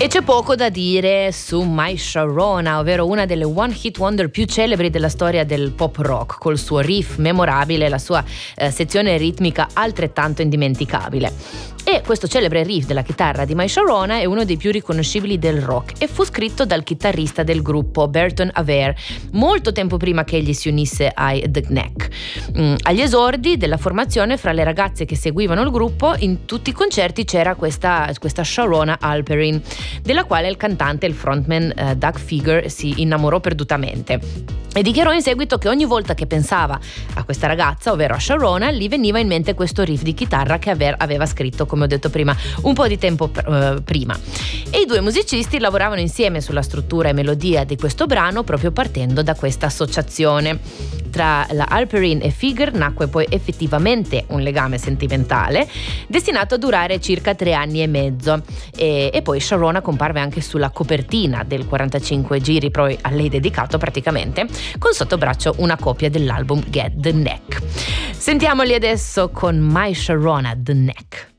E c'è poco da dire su My Sharona, ovvero una delle one hit wonder più celebri della storia del pop rock, col suo riff memorabile e la sua sezione ritmica altrettanto indimenticabile. E questo celebre riff della chitarra di My Sharona è uno dei più riconoscibili del rock e fu scritto dal chitarrista del gruppo Burton Avere molto tempo prima che egli si unisse ai The Knack. Agli esordi della formazione, fra le ragazze che seguivano il gruppo, in tutti i concerti c'era questa Sharona Alperin, della quale il cantante, il frontman Doug Fieger, si innamorò perdutamente. E dichiarò in seguito che ogni volta che pensava a questa ragazza, ovvero a Sharona, gli veniva in mente questo riff di chitarra che aveva scritto, come ho detto prima, un po' di tempo prima. E i due musicisti lavoravano insieme sulla struttura e melodia di questo brano proprio partendo da questa associazione. Tra la Alperin e Fieger nacque poi effettivamente un legame sentimentale destinato a durare circa 3 anni e mezzo e poi Sharona comparve anche sulla copertina del 45 giri poi a lei dedicato praticamente, con sotto braccio una copia dell'album Get the Knack. Sentiamoli adesso con My Sharona, The Knack.